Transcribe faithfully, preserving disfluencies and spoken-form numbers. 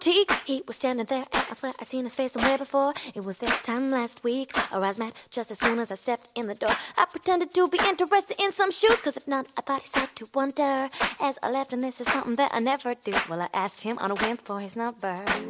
boutique. He was standing there, and I swear I'd seen his face somewhere before. It was this time last week. I was mad just as soon as I stepped in the door. I pretended to be interested in some shoes, cause if not, I thought he started to wonder. As I left, and this is something that I never do. Well, I asked him on a whim for his number.